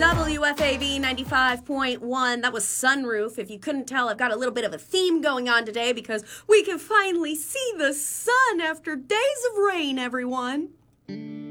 WFAV 95.1. That was Sunroof. If you couldn't tell, I've got a little bit of a theme going on today because we can finally see the sun after days of rain, everyone.